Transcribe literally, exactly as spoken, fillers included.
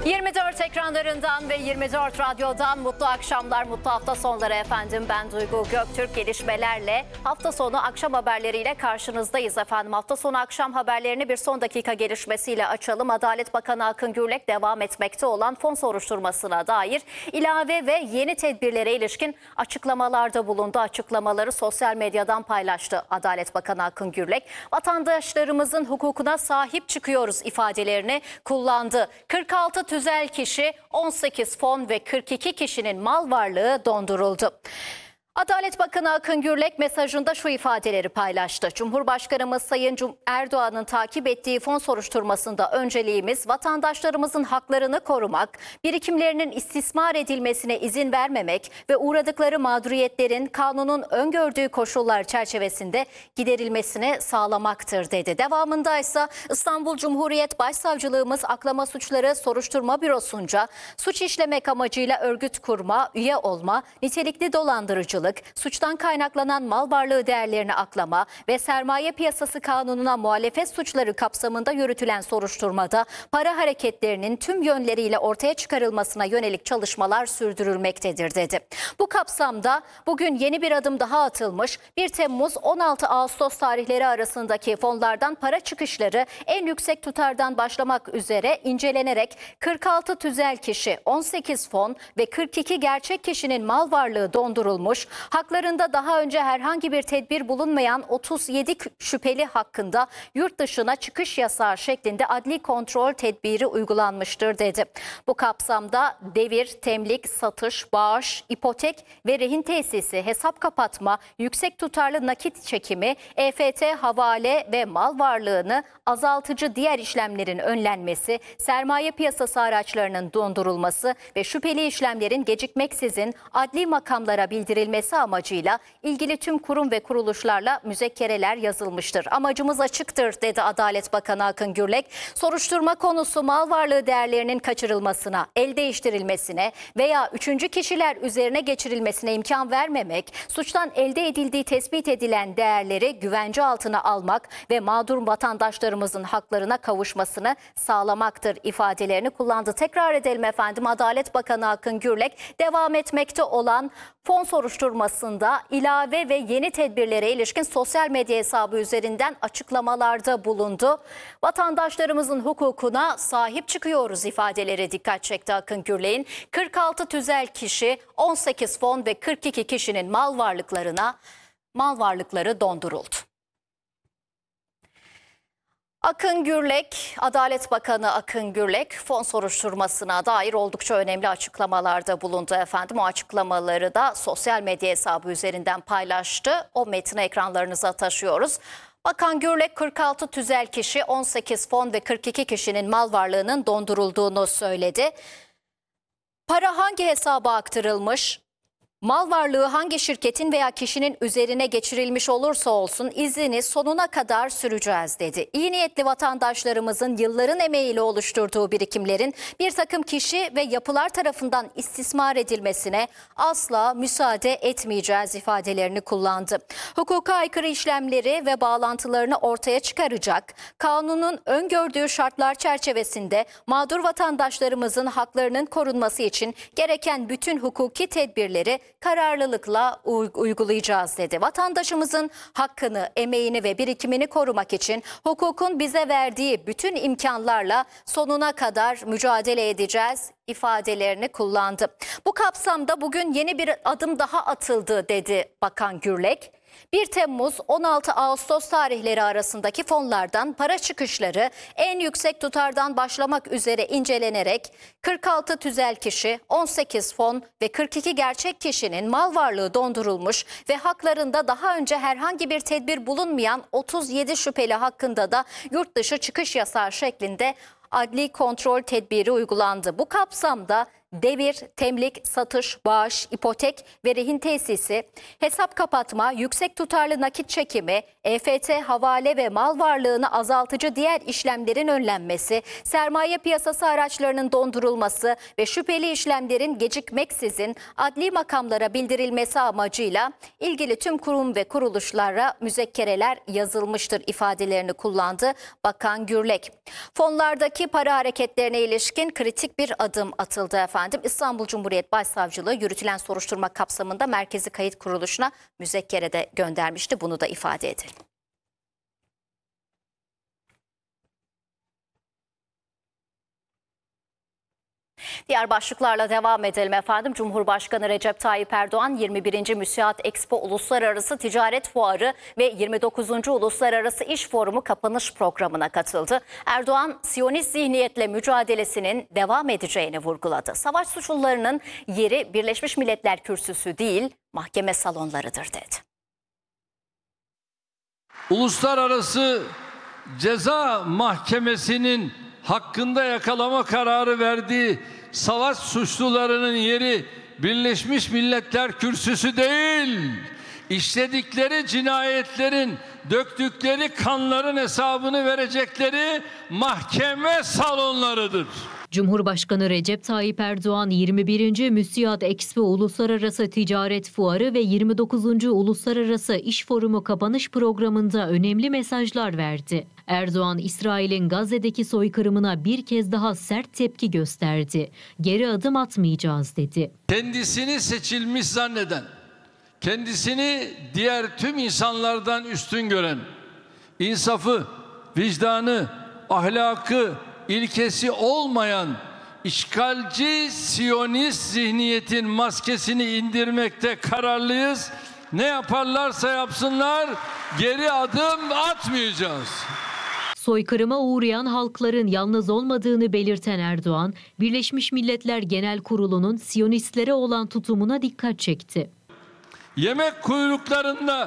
yirmi dört ekranlarından ve yirmi dört radyodan mutlu akşamlar, mutlu hafta sonları efendim. Ben Duygu Göktürk, gelişmelerle hafta sonu akşam haberleriyle karşınızdayız efendim. Hafta sonu akşam haberlerini bir son dakika gelişmesiyle açalım. Adalet Bakanı Akın Gürlek devam etmekte olan fon soruşturmasına dair ilave ve yeni tedbirlere ilişkin açıklamalarda bulundu. Açıklamaları sosyal medyadan paylaştı Adalet Bakanı Akın Gürlek. Vatandaşlarımızın hukukuna sahip çıkıyoruz ifadelerini kullandı. kırk altı tüzel kişi, on sekiz fon ve kırk iki kişinin mal varlığı donduruldu. Adalet Bakanı Akın Gürlek mesajında şu ifadeleri paylaştı. Cumhurbaşkanımız Sayın Erdoğan'ın takip ettiği fon soruşturmasında önceliğimiz vatandaşlarımızın haklarını korumak, birikimlerinin istismar edilmesine izin vermemek ve uğradıkları mağduriyetlerin kanunun öngördüğü koşullar çerçevesinde giderilmesini sağlamaktır dedi. Devamında ise İstanbul Cumhuriyet Başsavcılığımız Aklama Suçları Soruşturma Bürosu'nca suç işlemek amacıyla örgüt kurma, üye olma, nitelikli dolandırıcılık, suçtan kaynaklanan mal varlığı değerlerini aklama ve sermaye piyasası kanununa muhalefet suçları kapsamında yürütülen soruşturmada para hareketlerinin tüm yönleriyle ortaya çıkarılmasına yönelik çalışmalar sürdürülmektedir dedi. Bu kapsamda bugün yeni bir adım daha atılmış. bir Temmuz on altı Ağustos tarihleri arasındaki fonlardan para çıkışları en yüksek tutardan başlamak üzere incelenerek kırk altı tüzel kişi, on sekiz fon ve kırk iki gerçek kişinin mal varlığı dondurulmuş. Haklarında daha önce herhangi bir tedbir bulunmayan otuz yedi şüpheli hakkında yurt dışına çıkış yasağı şeklinde adli kontrol tedbiri uygulanmıştır dedi. Bu kapsamda devir, temlik, satış, bağış, ipotek ve rehin tesisi, hesap kapatma, yüksek tutarlı nakit çekimi, E F T, havale ve mal varlığını azaltıcı diğer işlemlerin önlenmesi, sermaye piyasası araçlarının dondurulması ve şüpheli işlemlerin gecikmeksizin adli makamlara bildirilmesi amacıyla ilgili tüm kurum ve kuruluşlarla müzekkereler yazılmıştır. Amacımız açıktır dedi Adalet Bakanı Akın Gürlek. Soruşturma konusu mal varlığı değerlerinin kaçırılmasına, el değiştirilmesine veya üçüncü kişiler üzerine geçirilmesine imkan vermemek, suçtan elde edildiği tespit edilen değerleri güvence altına almak ve mağdur vatandaşlarımızın haklarına kavuşmasını sağlamaktır ifadelerini kullandı. Tekrar edelim efendim, Adalet Bakanı Akın Gürlek devam etmekte olan fon soruşturmasında ilave ve yeni tedbirlere ilişkin sosyal medya hesabı üzerinden açıklamalarda bulundu. Vatandaşlarımızın hukukuna sahip çıkıyoruz ifadeleri dikkat çekti Akın Gürlek'in. kırk altı tüzel kişi, on sekiz fon ve kırk iki kişinin mal varlıklarına mal varlıkları donduruldu. Akın Gürlek, Adalet Bakanı Akın Gürlek fon soruşturmasına dair oldukça önemli açıklamalarda bulundu efendim. O açıklamaları da sosyal medya hesabı üzerinden paylaştı. O metni ekranlarınıza taşıyoruz. Bakan Gürlek kırk altı tüzel kişi, on sekiz fon ve kırk iki kişinin mal varlığının dondurulduğunu söyledi. Para hangi hesaba aktarılmış? Mal varlığı hangi şirketin veya kişinin üzerine geçirilmiş olursa olsun izini sonuna kadar süreceğiz dedi. İyi niyetli vatandaşlarımızın yılların emeğiyle oluşturduğu birikimlerin bir takım kişi ve yapılar tarafından istismar edilmesine asla müsaade etmeyeceğiz ifadelerini kullandı. Hukuka aykırı işlemleri ve bağlantılarını ortaya çıkaracak, kanunun öngördüğü şartlar çerçevesinde mağdur vatandaşlarımızın haklarının korunması için gereken bütün hukuki tedbirleri kararlılıkla uygulayacağız dedi. Vatandaşımızın hakkını, emeğini ve birikimini korumak için hukukun bize verdiği bütün imkanlarla sonuna kadar mücadele edeceğiz ifadelerini kullandı. Bu kapsamda bugün yeni bir adım daha atıldı dedi Bakan Gürlek. bir Temmuz on altı Ağustos tarihleri arasındaki fonlardan para çıkışları en yüksek tutardan başlamak üzere incelenerek kırk altı tüzel kişi, on sekiz fon ve kırk iki gerçek kişinin mal varlığı dondurulmuş ve haklarında daha önce herhangi bir tedbir bulunmayan otuz yedi şüpheli hakkında da yurt dışı çıkış yasağı şeklinde adli kontrol tedbiri uygulandı. Bu kapsamda devir, temlik, satış, bağış, ipotek ve rehin tesisi, hesap kapatma, yüksek tutarlı nakit çekimi, E F T, havale ve mal varlığını azaltıcı diğer işlemlerin önlenmesi, sermaye piyasası araçlarının dondurulması ve şüpheli işlemlerin gecikmeksizin adli makamlara bildirilmesi amacıyla ilgili tüm kurum ve kuruluşlara müzekkereler yazılmıştır ifadelerini kullandı Bakan Gürlek. Fonlardaki para hareketlerine ilişkin kritik bir adım atıldı efendim. İstanbul Cumhuriyet Başsavcılığı yürütülen soruşturma kapsamında Merkezi Kayıt Kuruluşu'na müzekkere de göndermişti. Bunu da ifade edelim. Diğer başlıklarla devam edelim efendim. Cumhurbaşkanı Recep Tayyip Erdoğan yirmi birinci Müsiat Expo Uluslararası Ticaret Fuarı ve yirmi dokuzuncu Uluslararası İş Forumu kapanış programına katıldı. Erdoğan, Siyonist zihniyetle mücadelesinin devam edeceğini vurguladı. Savaş suçlularının yeri Birleşmiş Milletler Kürsüsü değil, mahkeme salonlarıdır dedi. Uluslararası Ceza Mahkemesi'nin hakkında yakalama kararı verdiği savaş suçlularının yeri Birleşmiş Milletler Kürsüsü değil, işledikleri cinayetlerin, döktükleri kanların hesabını verecekleri mahkeme salonlarıdır. Cumhurbaşkanı Recep Tayyip Erdoğan yirmi birinci Müsiat Expo Uluslararası Ticaret Fuarı ve yirmi dokuzuncu Uluslararası İş Forumu kapanış programında önemli mesajlar verdi. Erdoğan, İsrail'in Gazze'deki soykırımına bir kez daha sert tepki gösterdi. Geri adım atmayacağız dedi. Kendisini seçilmiş zanneden, kendisini diğer tüm insanlardan üstün gören, insafı, vicdanı, ahlakı, ilkesi olmayan işgalci Siyonist zihniyetin maskesini indirmekte kararlıyız. Ne yaparlarsa yapsınlar geri adım atmayacağız. Soykırıma uğrayan halkların yalnız olmadığını belirten Erdoğan, Birleşmiş Milletler Genel Kurulu'nun Siyonistlere olan tutumuna dikkat çekti. Yemek kuyruklarında